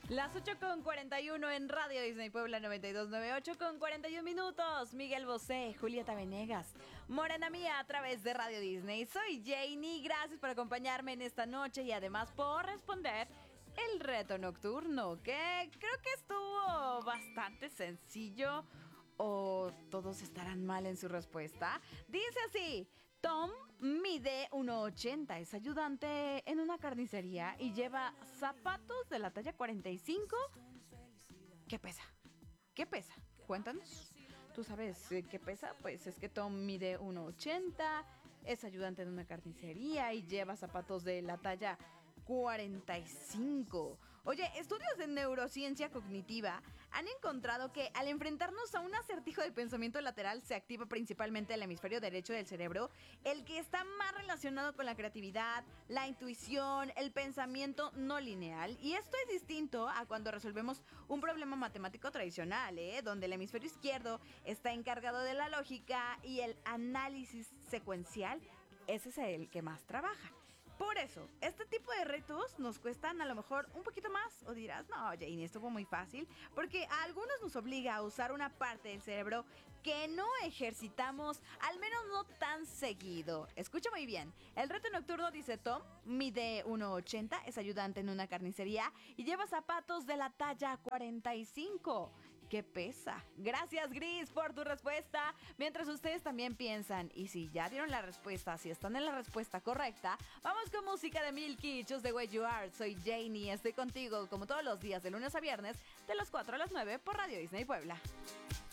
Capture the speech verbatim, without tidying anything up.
Las ocho con cuarenta y uno en Radio Disney Puebla noventa y dos punto noventa y ocho con cuarenta y un minutos. Miguel Bosé, Julieta Venegas, Morena Mía a través de Radio Disney. Soy Janie, gracias por acompañarme en esta noche y además por responder el reto nocturno, que creo que estuvo bastante sencillo. ¿O todos estarán mal en su respuesta? Dice así: Tom mide uno ochenta, es ayudante en una carnicería y lleva zapatos de la talla cuarenta y cinco. ¿Qué pesa? ¿Qué pesa? Cuéntanos. ¿Tú sabes eh, qué pesa? Pues es que Tom mide uno ochenta, es ayudante en una carnicería y lleva zapatos de la talla cuarenta y cinco. Oye, estudios de neurociencia cognitiva han encontrado que al enfrentarnos a un acertijo de pensamiento lateral se activa principalmente el hemisferio derecho del cerebro, el que está más relacionado con la creatividad, la intuición, el pensamiento no lineal. Y esto es distinto a cuando resolvemos un problema matemático tradicional, ¿eh? Donde el hemisferio izquierdo está encargado de la lógica y el análisis secuencial, ese es el que más trabaja. Por eso, este tipo de retos nos cuestan a lo mejor un poquito más. O dirás, no, Janie, esto fue muy fácil. Porque a algunos nos obliga a usar una parte del cerebro que no ejercitamos, al menos no tan seguido. Escucha muy bien. El reto nocturno, dice Tom, mide uno ochenta, es ayudante en una carnicería y lleva zapatos de la talla cuarenta y cinco. ¿Qué pesa? Gracias, Gris, por tu respuesta. Mientras ustedes también piensan, y si ya dieron la respuesta, si están en la respuesta correcta, vamos con música de Milky, Choose the Way You Are. Soy Janie, estoy contigo como todos los días de lunes a viernes, de las cuatro a las nueve por Radio Disney Puebla.